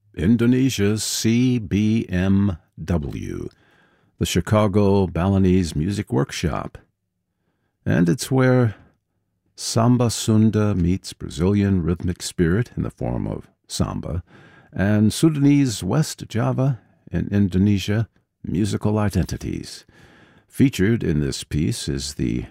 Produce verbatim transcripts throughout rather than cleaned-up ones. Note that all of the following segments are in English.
Indonesia's C B M W, the Chicago Balinese Music Workshop. And it's where Samba Sunda meets Brazilian rhythmic spirit in the form of samba, and Sudanese West Java and Indonesia musical identities. Featured in this piece is the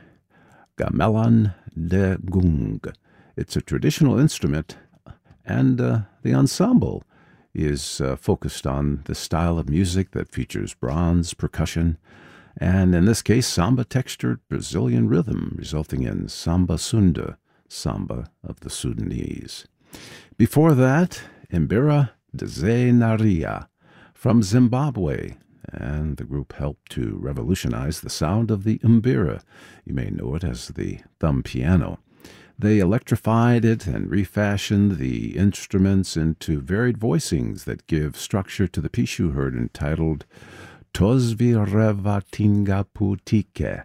Gamelan Degung. It's a traditional instrument, and uh, the ensemble is uh, focused on the style of music that features bronze percussion, and in this case, samba-textured Brazilian rhythm, resulting in Samba Sunda, samba of the Sudanese. Before that, Imbira Dezenaria from Zimbabwe, and the group helped to revolutionize the sound of the mbira. You may know it as the thumb piano. They electrified it and refashioned the instruments into varied voicings that give structure to the piece you heard, entitled Tosvi Reva Tingaputike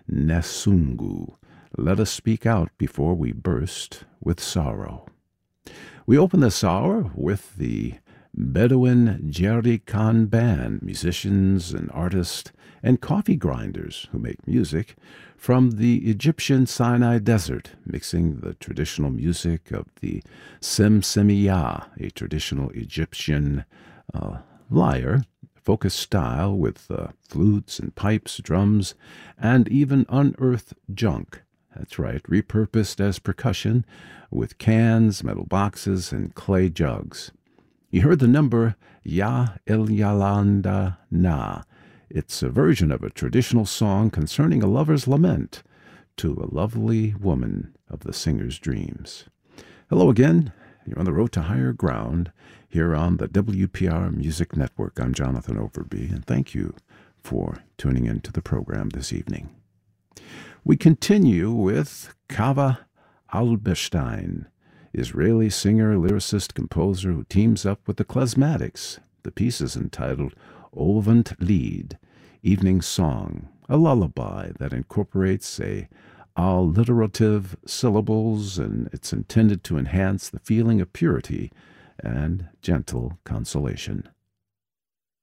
Nesungu. Let us speak out before we burst with sorrow. We open this hour with the Bedouin Jerry Khan Band, musicians and artists and coffee grinders who make music from the Egyptian Sinai Desert, mixing the traditional music of the Semsemiya, a traditional Egyptian uh, lyre, folk style with uh, flutes and pipes, drums, and even unearthed junk. That's right, repurposed as percussion with cans, metal boxes, and clay jugs. You heard the number Ya El Yalanda Na. It's a version of a traditional song concerning a lover's lament to a lovely woman of the singer's dreams. Hello again. You're on the road to higher ground here on the W P R Music Network. I'm Jonathan Overby, and thank you for tuning in to the program this evening. We continue with Kava Alberstein, Israeli singer, lyricist, composer who teams up with the Klezmatics. The piece is entitled Ovent Lied, Evening Song, a lullaby that incorporates a alliterative syllables, and it's intended to enhance the feeling of purity and gentle consolation.